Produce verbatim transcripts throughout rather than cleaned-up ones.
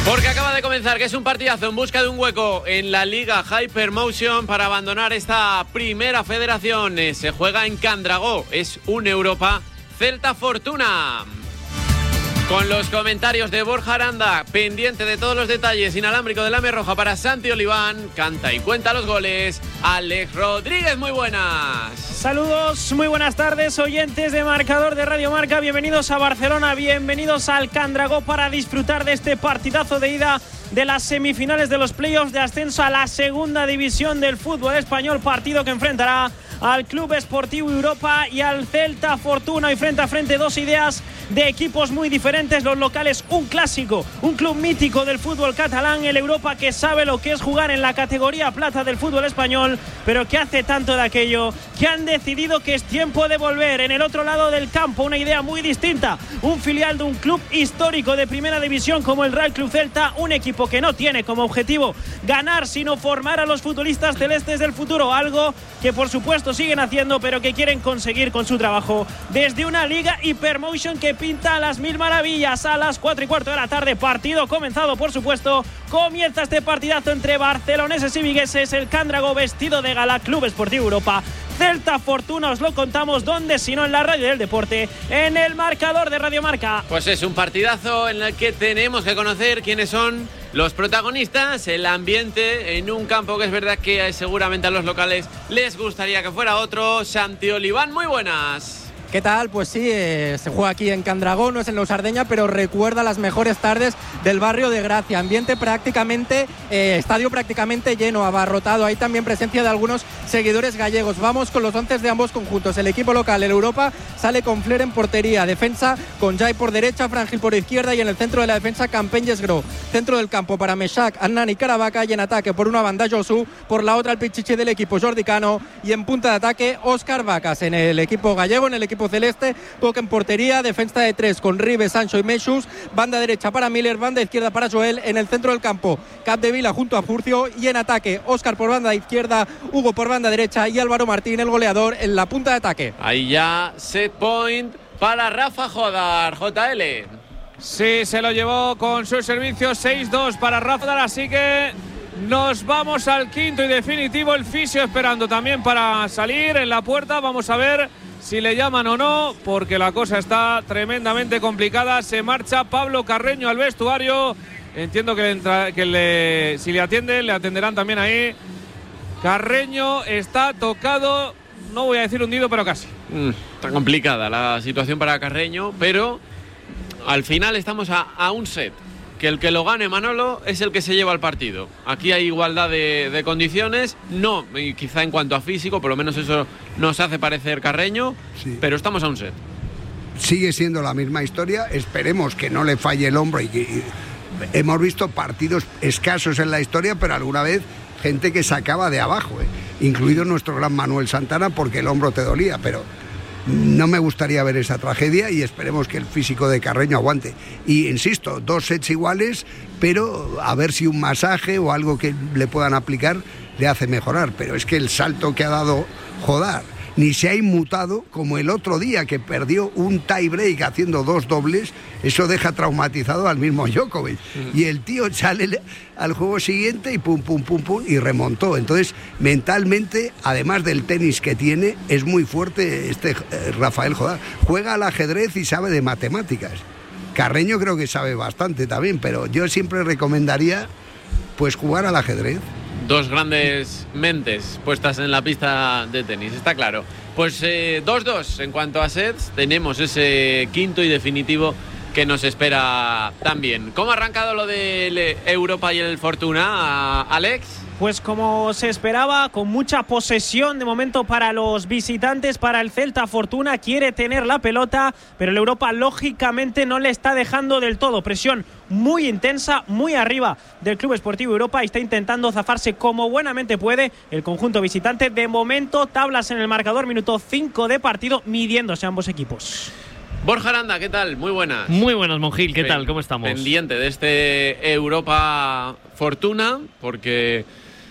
Porque acaba de comenzar, que es un partidazo en busca de un hueco en la Liga Hypermotion para abandonar esta primera federación. Se juega en Candragó, es un Europa Celta Fortuna. Con los comentarios de Borja Aranda, pendiente de todos los detalles, inalámbrico de la M Roja para Santi Oliván, canta y cuenta los goles, Alex Rodríguez, muy buenas. Saludos, muy buenas tardes, oyentes de Marcador de Radio Marca, bienvenidos a Barcelona, bienvenidos al Candragó para disfrutar de este partidazo de ida de las semifinales de los playoffs de ascenso a la segunda división del fútbol español, partido que enfrentará al Club Esportivo Europa y al Celta Fortuna, y frente a frente dos ideas de equipos muy diferentes, los locales un clásico, un club mítico del fútbol catalán, el Europa que sabe lo que es jugar en la categoría plata del fútbol español, pero que hace tanto de aquello que han decidido que es tiempo de volver. En el otro lado del campo una idea muy distinta, un filial de un club histórico de primera división como el Real Club Celta, un equipo que no tiene como objetivo ganar sino formar a los futbolistas celestes del futuro, algo que por supuesto siguen haciendo pero que quieren conseguir con su trabajo desde una liga Hypermotion que pinta a las mil maravillas. A las cuatro y cuarto de la tarde, partido comenzado por supuesto, comienza este partidazo entre barceloneses y vigueses, el Candragó vestido de gala, Club Esportivo Europa Celta Fortuna, os lo contamos donde sino en la radio del deporte, en el Marcador de Radio Marca. Pues es un partidazo en el que tenemos que conocer quiénes son los protagonistas, el ambiente en un campo que es verdad que seguramente a los locales les gustaría que fuera otro. Santi Oliván, muy buenas. ¿Qué tal? Pues sí, eh, se juega aquí en Candragó, no es en la Sardeña, pero recuerda las mejores tardes del barrio de Gracia. Ambiente prácticamente, eh, estadio prácticamente lleno, abarrotado. Hay también presencia de algunos seguidores gallegos. Vamos con los once de ambos conjuntos. El equipo local, el Europa, sale con Fler en portería. Defensa con Jai por derecha, Frangil por izquierda y en el centro de la defensa Campeny Gro. Centro del campo para Meshak, Annan y Caravaca, y en ataque por una banda Josu, por la otra el pichichi del equipo Jordi Cano y en punta de ataque Óscar Vacas. En el equipo gallego, en el equipo celeste, Coque en portería, defensa de tres con Rives, Sancho y Meixus, banda derecha para Miller, banda izquierda para Joel, en el centro del campo Capdevila junto a Furcio y en ataque Óscar por banda izquierda, Hugo por banda derecha y Álvaro Martín, el goleador, en la punta de ataque. Ahí ya set point para Rafa Jodar, J L. Sí, se lo llevó con su servicio, seis dos para Rafa Jodar, así que nos vamos al quinto y definitivo, el fisio esperando también para salir en la puerta. Vamos a ver si le llaman o no, porque la cosa está tremendamente complicada. Se marcha Pablo Carreño al vestuario. Entiendo que, le entra, que le, si le atienden, le atenderán también ahí. Carreño está tocado, no voy a decir hundido, pero casi. Mm, está complicada la situación para Carreño, pero al final estamos a, a un set. Que el que lo gane Manolo es el que se lleva el partido. Aquí hay igualdad de, de condiciones, no, y quizá en cuanto a físico, por lo menos eso nos hace parecer Carreño, sí. Pero estamos a un set. Sigue siendo la misma historia, esperemos que no le falle el hombro y que y hemos visto partidos escasos en la historia, pero alguna vez gente que sacaba de abajo, eh, incluido nuestro gran Manuel Santana, porque el hombro te dolía, pero no me gustaría ver esa tragedia y esperemos que el físico de Carreño aguante. Y insisto, dos sets iguales, pero a ver si un masaje o algo que le puedan aplicar le hace mejorar. Pero es que el salto que ha dado Jodar ni se ha inmutado como el otro día, que perdió un tie break haciendo dos dobles. Eso deja traumatizado al mismo Djokovic. Mm. Y el tío sale al juego siguiente y pum, pum, pum, pum, y remontó. Entonces, mentalmente, además del tenis que tiene, es muy fuerte este eh, Rafael Jodar. Juega al ajedrez y sabe de matemáticas. Carreño creo que sabe bastante también, pero yo siempre recomendaría pues jugar al ajedrez. Dos grandes mentes puestas en la pista de tenis, está claro. Pues eh, dos dos en cuanto a sets, tenemos ese quinto y definitivo que nos espera también. ¿Cómo ha arrancado lo de Europa y el Fortuna, Alex? Pues como se esperaba, con mucha posesión de momento para los visitantes, para el Celta Fortuna, quiere tener la pelota, pero el Europa lógicamente no le está dejando del todo. Presión muy intensa, muy arriba del Club Esportivo Europa, y está intentando zafarse como buenamente puede el conjunto visitante. De momento, tablas en el marcador, minuto cinco de partido, midiéndose ambos equipos. Borja Aranda, ¿qué tal? Muy buenas. Muy buenas, Monjil, ¿qué tal? ¿Cómo estamos? Pendiente de este Europa Fortuna, porque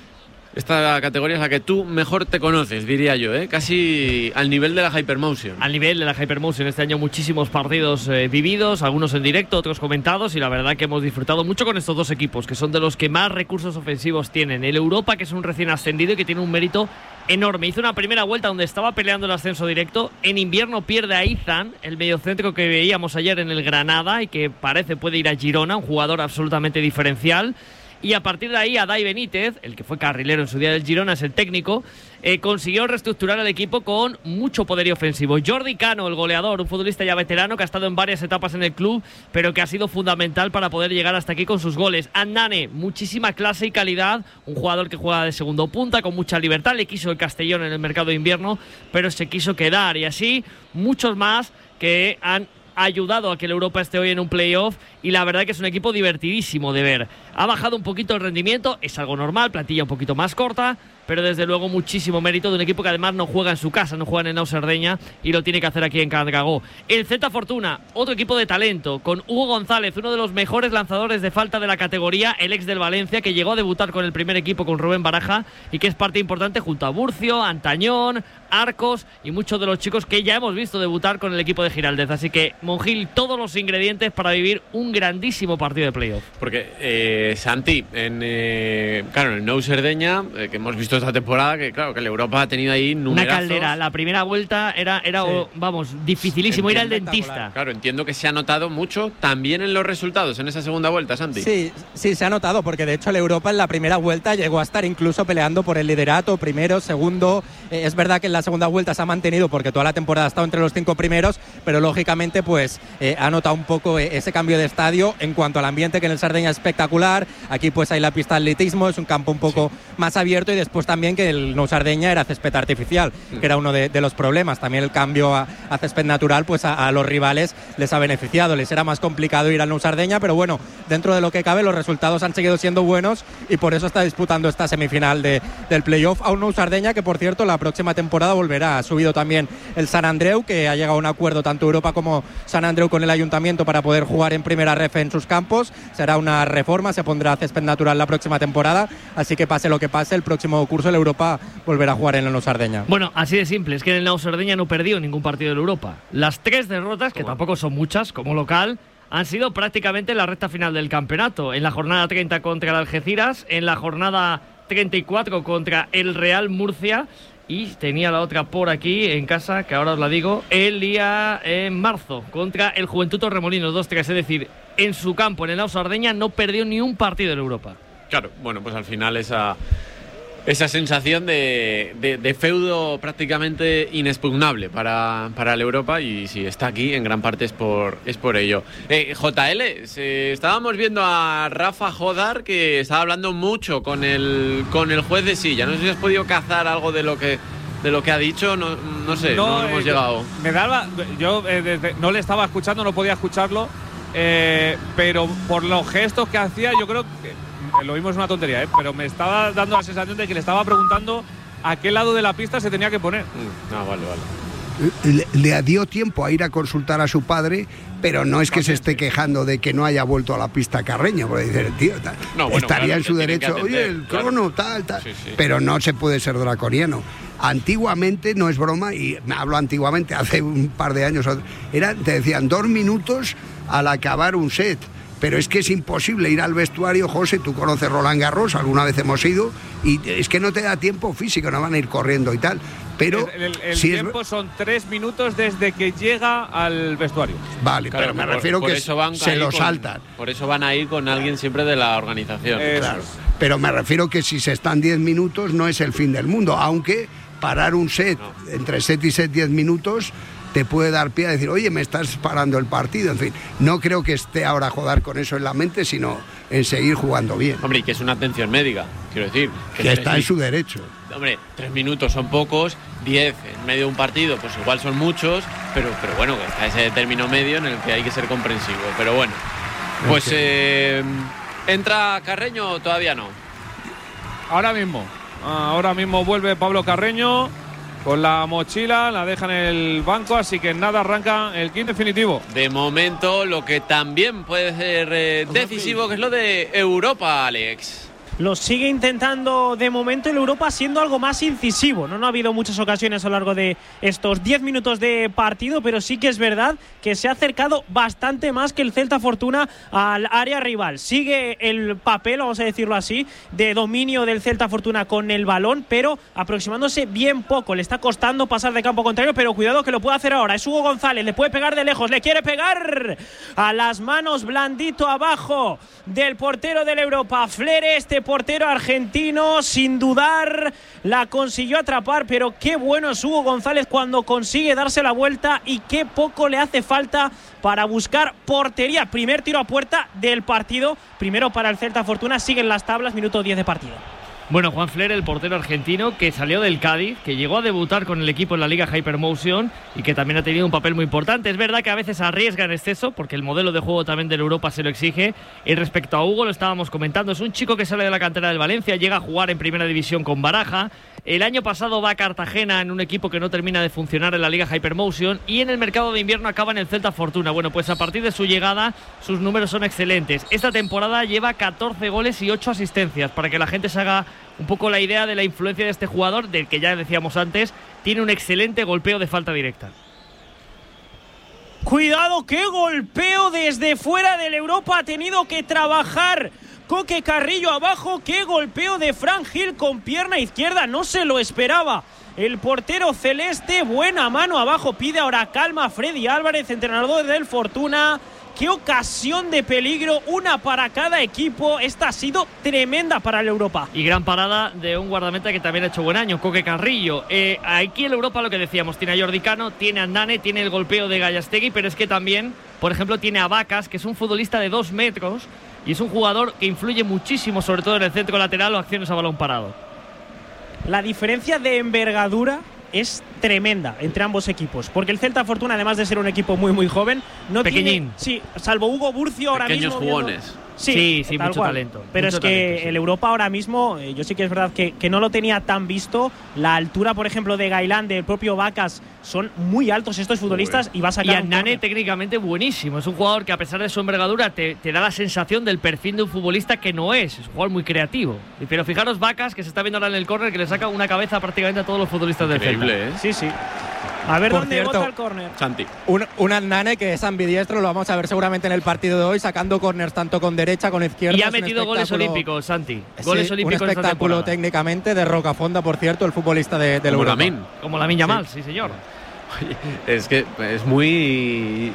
Esta categoría es la que tú mejor te conoces, diría yo, ¿eh? Casi al nivel de la Hypermotion. Al nivel de la Hypermotion, este año muchísimos partidos eh, vividos, algunos en directo, otros comentados, y la verdad que hemos disfrutado mucho con estos dos equipos, que son de los que más recursos ofensivos tienen. El Europa, que es un recién ascendido y que tiene un mérito enorme. Hizo una primera vuelta donde estaba peleando el ascenso directo. En invierno pierde a Izan, el mediocentro que veíamos ayer en el Granada y que parece puede ir a Girona, un jugador absolutamente diferencial. Y a partir de ahí, Adai Benítez, el que fue carrilero en su día del Girona, es el técnico, eh, consiguió reestructurar el equipo con mucho poderío ofensivo. Jordi Cano, el goleador, un futbolista ya veterano que ha estado en varias etapas en el club, pero que ha sido fundamental para poder llegar hasta aquí con sus goles. Andane, muchísima clase y calidad, un jugador que juega de segundo punta, con mucha libertad, le quiso el Castellón en el mercado de invierno, pero se quiso quedar. Y así, muchos más que han ha ayudado a que el Europa esté hoy en un playoff, y la verdad que es un equipo divertidísimo de ver. Ha bajado un poquito el rendimiento, es algo normal, plantilla un poquito más corta, pero desde luego muchísimo mérito de un equipo que además no juega en su casa, no juega en Nau Cerdeña y lo tiene que hacer aquí en Candragó. El Celta Fortuna, otro equipo de talento, con Hugo González, uno de los mejores lanzadores de falta de la categoría, el ex del Valencia, que llegó a debutar con el primer equipo con Rubén Baraja y que es parte importante junto a Burcio, Antañón, Arcos y muchos de los chicos que ya hemos visto debutar con el equipo de Giraldez. Así que Monjil, todos los ingredientes para vivir un grandísimo partido de playoff. Porque eh, Santi, en, eh, claro, en el Nau Cerdeña, eh, que hemos visto esta temporada, que claro, que el Europa ha tenido ahí numerazos. Una caldera, la primera vuelta era, era sí. oh, vamos, dificilísimo, ir al dentista. Claro, entiendo que se ha notado mucho también en los resultados, en esa segunda vuelta, Santi. Sí, sí, se ha notado, porque de hecho el Europa en la primera vuelta llegó a estar incluso peleando por el liderato, primero, segundo. Eh, es verdad que en la segunda vuelta se ha mantenido porque toda la temporada ha estado entre los cinco primeros, pero lógicamente pues eh, ha notado un poco eh, ese cambio de estadio en cuanto al ambiente, que en el Sardeña es espectacular. Aquí pues hay la pista de atletismo, es un campo un poco sí. más abierto, y después también que el Nou Sardeña era césped artificial, que era uno de, de los problemas. También el cambio a, a césped natural pues a, a los rivales les ha beneficiado, les era más complicado ir al Nou Sardeña, pero bueno, dentro de lo que cabe los resultados han seguido siendo buenos y por eso está disputando esta semifinal de, del playoff a un Nou Sardeña que, por cierto, la próxima temporada volverá. Ha subido también el Sant Andreu, que ha llegado a un acuerdo tanto Europa como Sant Andreu con el ayuntamiento para poder jugar en primera ref en sus campos. Será una reforma, se pondrá césped natural la próxima temporada, así que pase lo que pase, el próximo curso el Europa volverá a jugar en el Nou Sardeña. Bueno, así de simple, es que en el Nou Sardeña no perdió ningún partido de Europa. Las tres derrotas, que tampoco son muchas como local, han sido prácticamente en la recta final del campeonato. En la jornada treinta contra el Algeciras, en la jornada treinta y cuatro contra el Real Murcia, y tenía la otra por aquí en casa, que ahora os la digo, el día en marzo contra el Juventud Torremolinos dos tres. Es decir, en su campo, en el Nou Sardeña, no perdió ni un partido en Europa. Claro, bueno, pues al final esa, esa sensación de, de, de feudo prácticamente inexpugnable para, para el Europa, y si está aquí en gran parte es por, es por ello. Eh, J L, se, estábamos viendo a Rafa Jodar, que estaba hablando mucho con el, con el juez de silla. No sé si has podido cazar algo de lo que, de lo que ha dicho, no, no sé, no, no hemos eh, llegado. Me daba, yo eh, desde, no le estaba escuchando, no podía escucharlo, eh, pero por los gestos que hacía, yo creo que lo mismo es una tontería, ¿eh? Pero me estaba dando la sensación de que le estaba preguntando a qué lado de la pista se tenía que poner. Mm, ah, vale, vale. Le, le dio tiempo a ir a consultar a su padre, pero no es que se esté quejando de que no haya vuelto a la pista Carreño, porque dice, tío, tal, no, bueno, estaría claro, en su derecho, atender, oye, el crono, claro. tal, tal, sí, sí. Pero no se puede ser draconiano. Antiguamente, no es broma, y me hablo antiguamente, hace un par de años, era, te decían dos minutos al acabar un set. Pero es que es imposible ir al vestuario, José, tú conoces Roland Garros, alguna vez hemos ido, y es que no te da tiempo físico, no van a ir corriendo y tal. Pero el, el, el si tiempo es... son tres minutos desde que llega al vestuario. Vale, claro, pero me por, refiero por que se lo con, saltan. Por eso van a ir con alguien siempre de la organización. Eso. Claro. Pero me refiero que si se están diez minutos no es el fin del mundo, aunque parar un set, no. entre set y set diez minutos, te puede dar pie a decir, oye, me estás parando el partido. En fin, no creo que esté ahora Jodar con eso en la mente, sino en seguir jugando bien. Hombre, y que es una atención médica, quiero decir. Que, que está en su derecho. Hombre, tres minutos son pocos, diez en medio de un partido, pues igual son muchos, pero, pero bueno, está ese término medio en el que hay que ser comprensivo. Pero bueno, pues okay. eh, ¿entra Carreño o todavía no? Ahora mismo, ahora mismo vuelve Pablo Carreño con la mochila, la deja en el banco, así que nada, arranca el kit definitivo. De momento, lo que también puede ser eh, decisivo, que es lo de Europa, Alex. lo sigue intentando de momento el Europa, siendo algo más incisivo. No, no ha habido muchas ocasiones a lo largo de estos diez minutos de partido, pero sí que es verdad que se ha acercado bastante más que el Celta Fortuna al área rival. Sigue el papel, vamos a decirlo así, de dominio del Celta Fortuna con el balón, pero aproximándose bien poco. Le está costando pasar de campo contrario, pero cuidado que lo puede hacer ahora. Es Hugo González, le puede pegar de lejos, le quiere pegar a las manos, blandito abajo del portero del Europa. Flere, este portero argentino, sin dudar, la consiguió atrapar, pero qué bueno es Hugo González cuando consigue darse la vuelta y qué poco le hace falta para buscar portería. Primer tiro a puerta del partido, primero para el Celta Fortuna, siguen las tablas, minuto diez de partido. Bueno, Juan Flere, el portero argentino que salió del Cádiz, que llegó a debutar con el equipo en la Liga Hypermotion y que también ha tenido un papel muy importante. Es verdad que a veces arriesga en exceso porque el modelo de juego también del Europa se lo exige. Y respecto a Hugo, lo estábamos comentando, es un chico que sale de la cantera del Valencia, llega a jugar en primera división con Baraja. El año pasado va a Cartagena en un equipo que no termina de funcionar en la Liga Hypermotion y en el mercado de invierno acaba en el Celta Fortuna. Bueno, pues a partir de su llegada sus números son excelentes. Esta temporada lleva catorce goles y ocho asistencias, para que la gente se haga un poco la idea de la influencia de este jugador, del que ya decíamos antes, tiene un excelente golpeo de falta directa. Cuidado, qué golpeo desde fuera del Europa ha tenido que trabajar Coque Carrillo abajo, qué golpeo de Fran Gil con pierna izquierda, no se lo esperaba el portero celeste. Buena mano abajo, pide ahora calma Freddy Álvarez, entrenador del Fortuna. Qué ocasión de peligro, una para cada equipo. Esta ha sido tremenda para el Europa. Y gran parada de un guardameta que también ha hecho buen año, Coque Carrillo. Eh, aquí el Europa, lo que decíamos, tiene a Jordi Cano, tiene a Nane, tiene el golpeo de Gallastegui, pero es que también, por ejemplo, tiene a Vacas, que es un futbolista de dos metros y es un jugador que influye muchísimo, sobre todo en el centro lateral o acciones a balón parado. La diferencia de envergadura es tremenda entre ambos equipos, porque el Celta Fortuna, además de ser un equipo muy muy joven, no pequeñín, tiene, sí, salvo Hugo Burcio ahora pequeños mismo jugones. Viendo, sí, sí, sí mucho cual. talento. Pero mucho es que talento, sí. El Europa ahora mismo, eh, yo sí que es verdad que, que no lo tenía tan visto. La altura, por ejemplo, de Gailán, del propio Vacas, son muy altos estos futbolistas. Uy. Y va a sacar y un Nane corner. Técnicamente buenísimo. Es un jugador que, a pesar de su envergadura, te, te da la sensación del perfil de un futbolista que no es. Es un jugador muy creativo. Pero fijaros Vacas, que se está viendo ahora en el córner, que le saca una cabeza prácticamente a todos los futbolistas del Celta. Increíble, ¿eh? Sí, sí. A ver Por dónde cierto, bota el córner. Santi. Un, un Nane que es ambidiestro, lo vamos a ver seguramente en el partido de hoy, sacando córners tanto con derecha, con izquierda. Y ha metido goles olímpicos, Santi. Goles sí, olímpicos un espectáculo técnicamente de Rocafonda, por cierto, el futbolista de, del Como Europa. Lamine. Como Lamine Yamal, sí. sí señor. Oye, es que es muy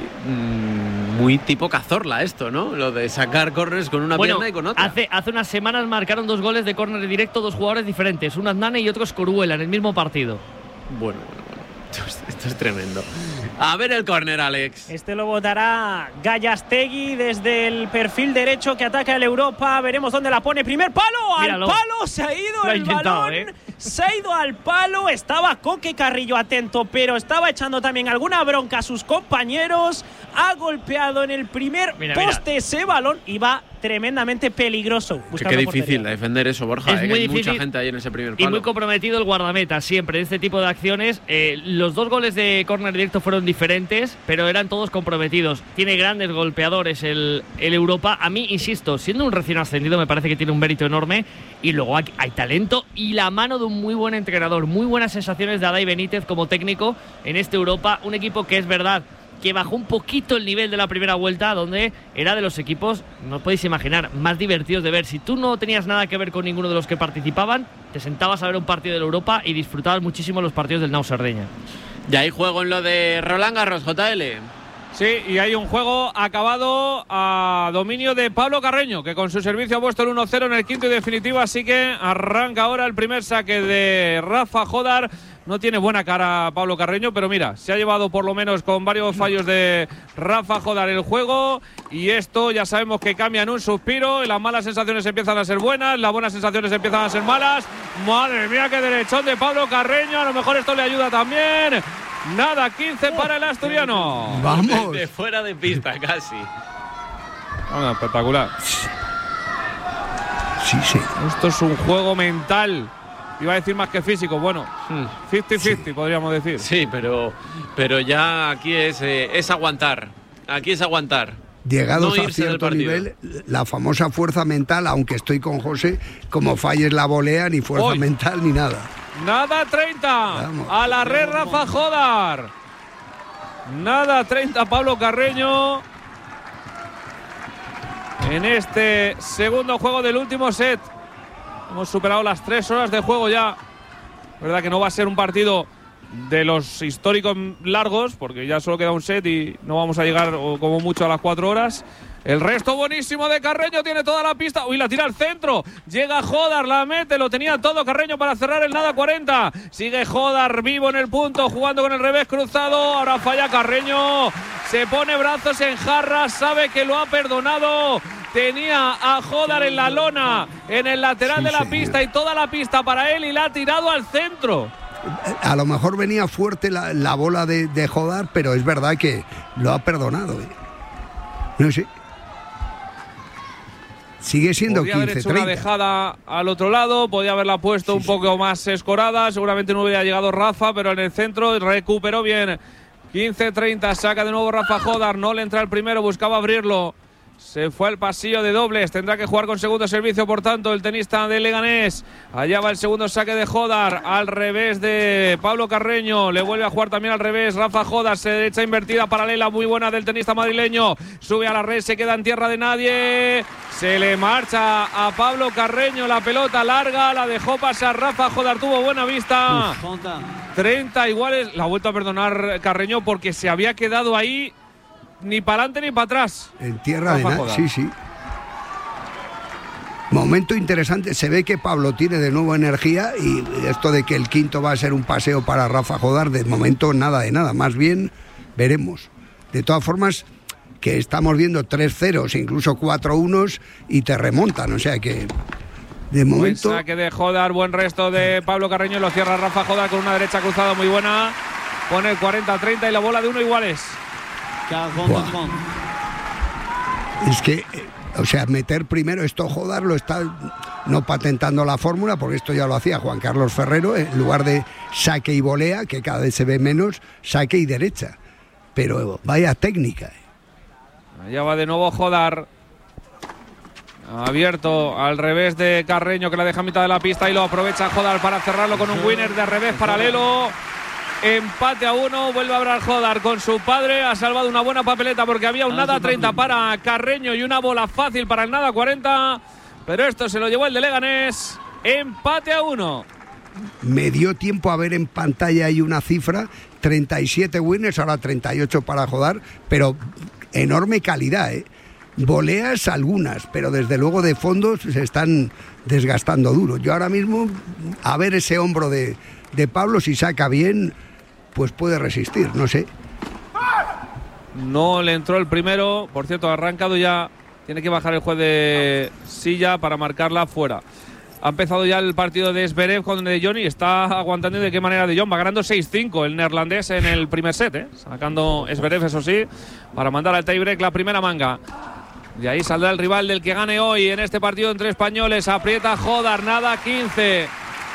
muy tipo Cazorla esto, ¿no? Lo de sacar córners con una bueno, pierna y con otra. Hace, hace unas semanas marcaron dos goles de córner directo dos jugadores diferentes, uno Nane y otro Coruela en el mismo partido. Bueno, bueno, bueno. Esto es, esto es tremendo. A ver el córner, Alex. Este lo botará Gallastegui desde el perfil derecho que ataca el Europa. Veremos dónde la pone. Primer palo, Míralo. al palo, se ha ido Lo ha el intentado, balón. ¿eh? Se ha ido al palo. Estaba Coque Carrillo atento, pero estaba echando también alguna bronca a sus compañeros. Ha golpeado en el primer mira, poste mira. ese balón y va tremendamente peligroso. Es que difícil portería. defender eso, Borja. Es eh, muy que hay difícil mucha gente ahí en ese primer y palo. muy comprometido el guardameta siempre en este tipo de acciones. Eh, los dos goles de córner directo fueron diferentes, pero eran todos comprometidos. Tiene grandes golpeadores el, el Europa. A mí, insisto, siendo un recién ascendido, me parece que tiene un mérito enorme. Y luego hay, hay talento y la mano de un muy buen entrenador. Muy buenas sensaciones de Adai Benítez como técnico en este Europa. Un equipo que es verdad que bajó un poquito el nivel de la primera vuelta, donde era de los equipos, no os podéis imaginar, más divertidos de ver. Si tú no tenías nada que ver con ninguno de los que participaban, te sentabas a ver un partido de la Europa y disfrutabas muchísimo los partidos del Nau Sardeña. Ya hay juego en lo de Roland Garros, J L. Sí, y hay un juego acabado a dominio de Pablo Carreño, que con su servicio ha puesto el uno cero en el quinto y definitivo, así que arranca ahora el primer saque de Rafa Jodar. No tiene buena cara Pablo Carreño, pero mira, se ha llevado por lo menos con varios fallos de Rafa Jodar el juego, y esto ya sabemos que cambia en un suspiro y las malas sensaciones empiezan a ser buenas, las buenas sensaciones empiezan a ser malas. Madre mía, qué derechón de Pablo Carreño, a lo mejor esto le ayuda también. Nada, quince para el asturiano. Vamos. De fuera de pista, casi. Bueno, espectacular. Sí, sí. Esto es un juego mental. Iba a decir más que físico. Bueno, cincuenta cincuenta sí. Podríamos decir. Sí, pero, pero ya aquí es, eh, es aguantar. Aquí es aguantar. llegados no a irse del cierto partido. nivel, la famosa fuerza mental, aunque estoy con José, como falles la volea, ni fuerza Hoy. mental ni nada. Nada treinta. Vamos. A la red Rafa Jodar. Nada treinta Pablo Carreño. En este segundo juego del último set. Hemos superado las tres horas de juego ya. Verdad que no va a ser un partido de los históricos largos, porque ya solo queda un set y no vamos a llegar o como mucho a las cuatro horas. El resto buenísimo de Carreño, tiene toda la pista. Uy, la tira al centro. Llega Jodar, la mete, lo tenía todo Carreño para cerrar el nada cuarenta. Sigue Jodar vivo en el punto, jugando con el revés cruzado. Ahora falla Carreño. Se pone brazos en jarra, sabe que lo ha perdonado. Tenía a Jodar en la lona, en el lateral Sí, de la señor. pista y toda la pista para él y la ha tirado al centro. A lo mejor venía fuerte la, la bola de, de Jodar, pero es verdad que lo ha perdonado. ¿eh? No sé. Sigue siendo Podría haber quince hecho una treinta. dejada al otro lado, podía haberla puesto Sí, un sí. poco más escorada, seguramente no hubiera llegado Rafa, pero en el centro recuperó bien. quince treinta, saca de nuevo Rafa Jodar, no le entra el primero, buscaba abrirlo. Se fue al pasillo de dobles, tendrá que jugar con segundo servicio, por tanto, el tenista de Leganés. Allá va el segundo saque de Jodar, al revés de Pablo Carreño. Le vuelve a jugar también al revés Rafa Jodar, se derecha invertida paralela muy buena del tenista madrileño. Sube a la red, se queda en tierra de nadie. Se le marcha a Pablo Carreño la pelota larga, la dejó pasar Rafa Jodar, tuvo buena vista. treinta iguales, la ha vuelto a perdonar Carreño porque se había quedado ahí. Ni para adelante ni para atrás. En tierra de Rafa nada, Jodar. sí, sí. Momento interesante, se ve que Pablo tiene de nuevo energía y esto de que el quinto va a ser un paseo para Rafa Jodar, de momento nada de nada, más bien veremos. De todas formas, que estamos viendo tres ceros, incluso cuatro unos y te remontan, o sea que de Buen momento... saque de Jodar, buen resto de Pablo Carreño, lo cierra Rafa Jodar con una derecha cruzada muy buena. Pone el cuarenta treinta y la bola de uno iguales. Buah. Es que, eh, o sea, meter primero esto Jodar lo está no patentando la fórmula, porque esto ya lo hacía Juan Carlos Ferrero, en lugar de saque y volea, que cada vez se ve menos, saque y derecha. Pero vaya técnica. eh. Allá va de nuevo Jodar. Abierto al revés de Carreño, que la deja a mitad de la pista y lo aprovecha Jodar para cerrarlo con un winner de revés paralelo. Empate a uno, vuelve a hablar Jodar con su padre. Ha salvado una buena papeleta porque había un nada treinta para Carreño y una bola fácil para el nada cuarenta. Pero esto se lo llevó el de Leganés. Empate a uno. Me dio tiempo a ver en pantalla ahí una cifra, treinta y siete winners, ahora treinta y ocho para Jodar, pero enorme calidad, ¿eh? Voleas algunas, pero desde luego de fondo se están desgastando duro. Yo ahora mismo, a ver ese hombro de, de Pablo, si saca bien, pues puede resistir, no sé. No le entró el primero. Por cierto, ha arrancado ya. Tiene que bajar el juez de silla para marcarla fuera. Ha empezado ya el partido de Zverev con De Jong y está aguantando. ¿De qué manera De Jong? Va ganando seis cinco el neerlandés en el primer set, ¿eh? Sacando Zverev, eso sí, para mandar al tiebreak la primera manga. De ahí saldrá el rival del que gane hoy en este partido entre españoles. Aprieta Jodar, nada quince.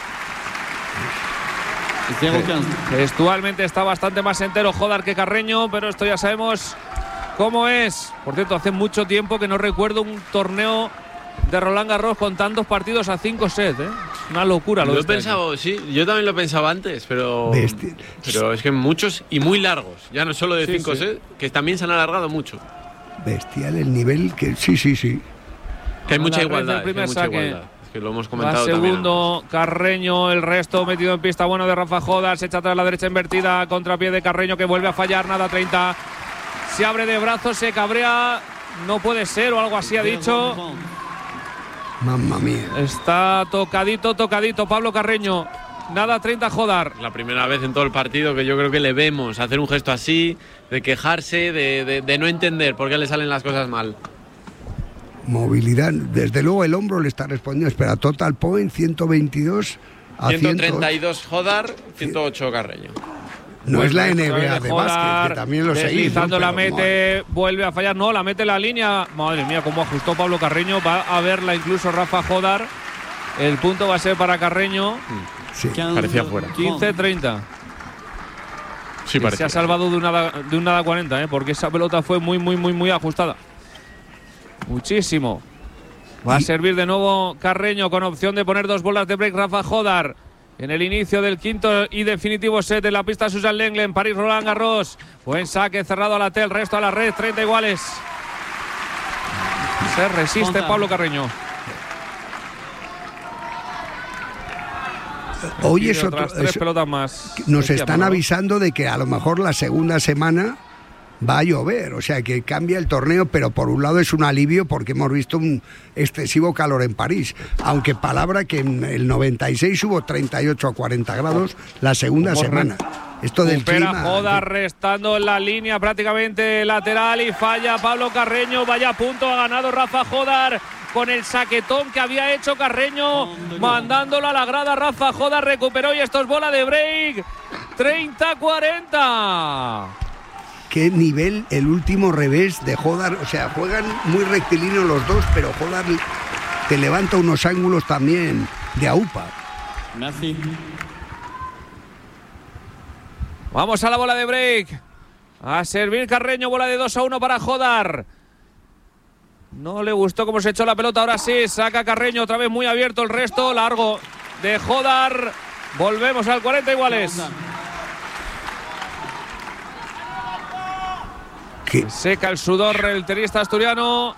Gestualmente está bastante más entero Jodar que Carreño, pero esto ya sabemos cómo es. Por cierto, hace mucho tiempo que no recuerdo un torneo de Roland Garros con tantos partidos a cinco sets, ¿eh? Una locura lo, Lo de he este pensado, sí, yo también lo pensaba antes, pero, Bestia. pero es que muchos y muy largos, ya no solo de Sí, cinco sí. sets, que también se han alargado mucho. Bestial el nivel que... Sí, sí, sí. Que hay A mucha la red igualdad, del es que hay primer mucha saque. igualdad. Es que lo hemos Va comentado también. segundo Carreño, el resto metido en pista bueno de Rafa Jodar, se echa atrás la derecha invertida, contrapié de Carreño que vuelve a fallar, nada treinta. Se abre de brazos, se cabrea, no puede ser o algo así ha dicho. Mamma mía. Está tocadito, tocadito Pablo Carreño. Nada treinta Jodar. La primera vez en todo el partido que yo creo que le vemos hacer un gesto así, de quejarse, de, de, de no entender por qué le salen las cosas mal. Movilidad, desde luego el hombro le está respondiendo. Espera, total point ciento veintidós a ciento ciento treinta y dos Jodar, ciento ocho Carreño. No es la Buen N resto B A de de Jodar, básquet, que también lo seguís, deslizando ¿no? la Pero, mete, vuelve a fallar, no, la mete la línea. Madre mía, cómo ajustó Pablo Carreño. Va a verla incluso Rafa Jodar. El punto va a ser para Carreño. sí. Parecía fuera. quince treinta. Sí, Se parecía. ha salvado de un nada, de un nada cuarenta, ¿eh? Porque esa pelota fue muy, muy, muy, muy ajustada. Muchísimo. Va a servir de nuevo Carreño con opción de poner dos bolas de break Rafa Jodar en el inicio del quinto y definitivo set de la pista Susan Lenglen, París Roland Garros. Buen saque cerrado a la T, el resto a la red, treinta iguales. Se resiste Pablo Carreño. Hoy es otro, tres es, pelotas más. Nos Decíamos, están ¿no? avisando de que a lo mejor la segunda semana va a llover, o sea que cambia el torneo, pero por un lado es un alivio porque hemos visto un excesivo calor en París, aunque palabra que en el noventa y seis hubo treinta y ocho a cuarenta grados la segunda semana. Esto del Recupera clima. Jodar restando en la línea prácticamente lateral y falla Pablo Carreño. Vaya punto ha ganado Rafa Jodar con el saquetón que había hecho Carreño, mandándolo a la grada. Rafa Jodar recuperó y esto es bola de break. treinta cuarenta. Qué nivel el último revés de Jodar, o sea, juegan muy rectilíneos los dos, pero Jodar te levanta unos ángulos también de aupa. Nazi. Vamos a la bola de break. A servir Carreño, bola de dos a uno para Jodar. No le gustó cómo se echó la pelota, ahora sí, saca Carreño, otra vez muy abierto el resto, largo de Jodar. Volvemos al cuarenta iguales. Que seca el sudor el tenista asturiano.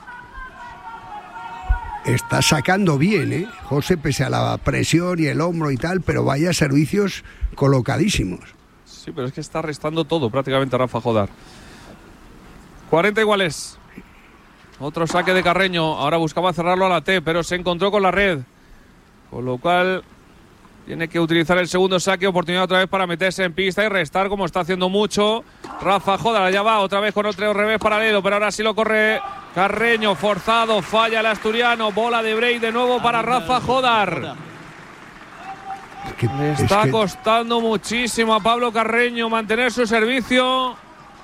Está sacando bien, ¿eh? José, pese a la presión y el hombro y tal, pero vaya servicios colocadísimos. Sí, pero es que está restando todo prácticamente Rafa Jodar. cuarenta iguales. Otro saque de Carreño. Ahora buscaba cerrarlo a la T, pero se encontró con la red. Con lo cual tiene que utilizar el segundo saque. Oportunidad otra vez para meterse en pista y restar, como está haciendo mucho Rafa Jodar. Allá va otra vez con otro revés paralelo, pero ahora sí lo corre Carreño. Forzado, falla el asturiano. Bola de break de nuevo para Rafa Jodar. Es que, Le está es que costando muchísimo a Pablo Carreño mantener su servicio.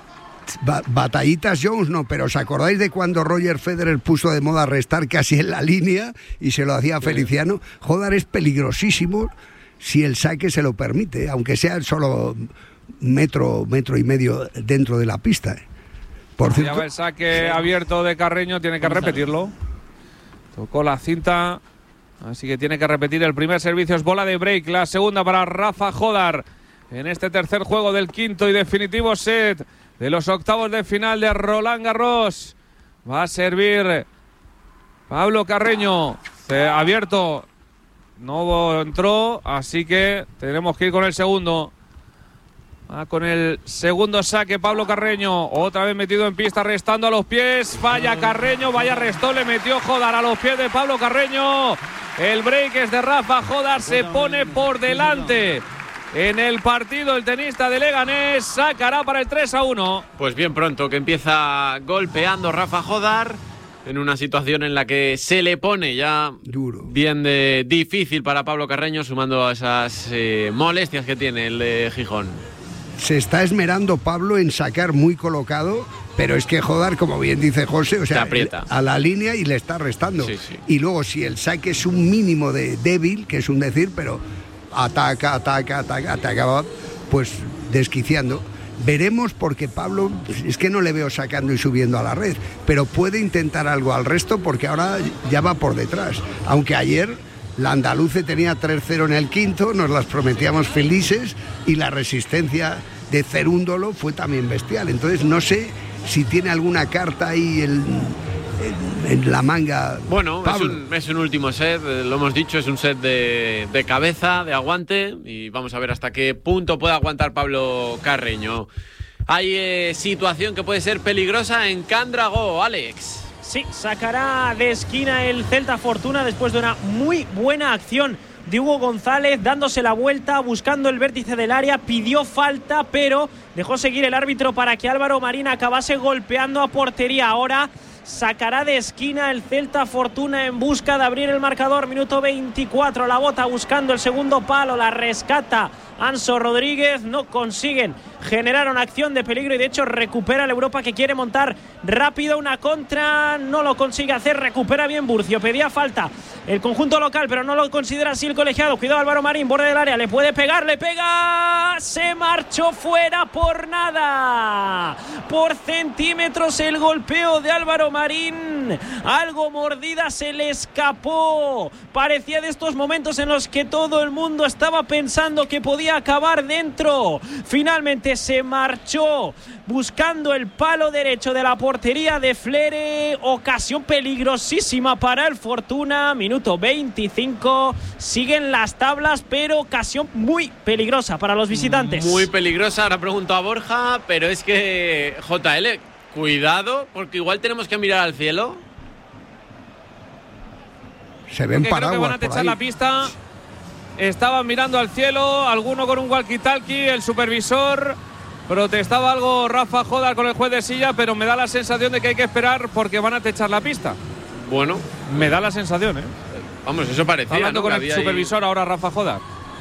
ba- batallitas Jones no, pero ¿os acordáis de cuando Roger Federer puso de moda restar casi en la línea y se lo hacía a Feliciano? Jodar es peligrosísimo si el saque se lo permite, aunque sea solo metro, metro y medio dentro de la pista. Por Ya cierto, va el saque abierto de Carreño, tiene que repetirlo. Tocó la cinta, así que tiene que repetir el primer servicio. Es bola de break, la segunda para Rafa Jodar en este tercer juego del quinto y definitivo set de los octavos de final de Roland Garros. Va a servir Pablo Carreño, eh, abierto, no entró, así que tenemos que ir con el segundo. Va con el segundo saque Pablo Carreño, otra vez metido en pista, restando a los pies, falla Carreño, vaya restó, le metió Jodar a los pies de Pablo Carreño. El break es de Rafa Jodar, se pone por delante en el partido el tenista de Leganés, sacará para el tres a uno. Pues bien pronto que empieza golpeando Rafa Jodar en una situación en la que se le pone ya duro. bien de difícil para Pablo Carreño, sumando a esas eh, molestias que tiene el de Gijón. Se está esmerando Pablo en sacar muy colocado, pero es que Jodar, como bien dice José, o sea, aprieta a la línea y le está restando. Sí, sí. Y luego si el saque es un mínimo de débil, que es un decir, pero ataca, ataca, ataca, ataca, pues desquiciando. Veremos, porque Pablo es que no le veo sacando y subiendo a la red, pero puede intentar algo al resto porque ahora ya va por detrás. Aunque ayer la andaluce tenía tres cero en el quinto, nos las prometíamos felices y la resistencia de Cerúndolo fue también bestial. Entonces no sé si tiene alguna carta ahí en, en, en la manga. Bueno, es Pablo. un, es un último set, eh, lo hemos dicho, es un set de, de cabeza, de aguante, y vamos a ver hasta qué punto puede aguantar Pablo Carreño. Hay eh, situación que puede ser peligrosa en Candragó, Alex. Sí, sacará de esquina el Celta Fortuna después de una muy buena acción de Hugo González, dándose la vuelta, buscando el vértice del área, pidió falta, pero dejó seguir el árbitro para que Álvaro Marín acabase golpeando a portería. Ahora sacará de esquina el Celta Fortuna en busca de abrir el marcador. Minuto veinticuatro, la bota buscando el segundo palo, la rescata Anso Rodríguez, no consiguen generaron acción de peligro y de hecho recupera el Europa, que quiere montar rápido una contra, no lo consigue hacer, recupera bien Burcio, pedía falta el conjunto local pero no lo considera así el colegiado. Cuidado Álvaro Marín, borde del área, le puede pegar, le pega, se marchó fuera por nada, por centímetros el golpeo de Álvaro Marín, algo mordida se le escapó, parecía de estos momentos en los que todo el mundo estaba pensando que podía acabar dentro, finalmente se marchó buscando el palo derecho de la portería de Flere, ocasión peligrosísima para el Fortuna, minuto veinticinco, siguen las tablas pero ocasión muy peligrosa para los visitantes. Muy peligrosa, ahora pregunto a Borja, pero es que J L, cuidado, porque igual tenemos que mirar al cielo. Se ven porque paraguas creo que van a techar la pista. Estaban mirando al cielo, alguno con un walkie-talkie, el supervisor. Protestaba algo Rafa Jodar con el juez de silla, pero me da la sensación de que hay que esperar porque van a techar la pista. Bueno, me da la sensación, ¿eh? Vamos, eso parecía. Hablando ¿no? con el supervisor ahí ahora Rafa Jodar.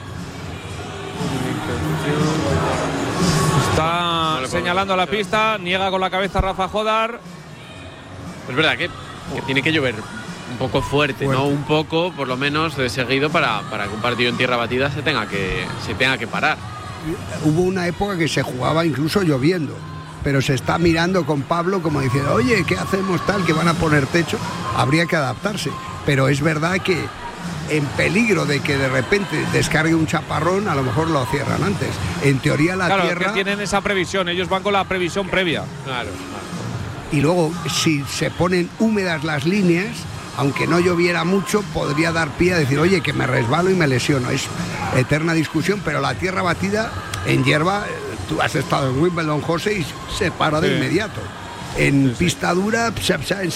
Está no señalando a la pista, niega con la cabeza Rafa Jodar. Es verdad que, que tiene que llover un poco fuerte, fuerte, ¿no? Un poco, por lo menos, de seguido para, para que un partido en tierra batida se tenga que, se tenga que parar. Hubo una época que se jugaba incluso lloviendo, pero se está mirando con Pablo como diciendo, oye, ¿qué hacemos tal? Que van a poner techo, habría que adaptarse. Pero es verdad que en peligro de que de repente descargue un chaparrón, a lo mejor lo cierran antes. En teoría la claro, tierra... que tienen esa previsión, ellos van con la previsión previa. Claro, claro. Y luego, si se ponen húmedas las líneas, aunque no lloviera mucho, podría dar pie a decir, oye, que me resbalo y me lesiono. Es eterna discusión, pero la tierra batida en hierba, tú has estado en Wimbledon, José, y se para de sí. inmediato. En sí, pista sí. dura, psa, psa,